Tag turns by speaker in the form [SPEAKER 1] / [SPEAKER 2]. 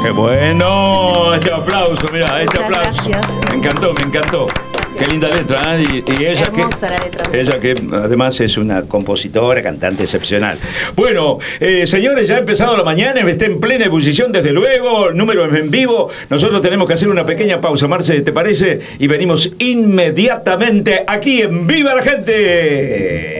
[SPEAKER 1] Qué bueno, este aplauso, mirá, este
[SPEAKER 2] Muchas
[SPEAKER 1] aplauso.
[SPEAKER 2] gracias.
[SPEAKER 1] Me encantó, me encantó. Qué linda letra, ¿eh? Y ella
[SPEAKER 2] Hermosa la letra.
[SPEAKER 1] ella que además es una compositora, cantante excepcional. Bueno, señores, ya ha empezado la mañana, está en plena ebullición desde luego, número en vivo. Nosotros tenemos que hacer una pequeña pausa, Marce, ¿te parece? Y venimos inmediatamente aquí en Viva la Gente.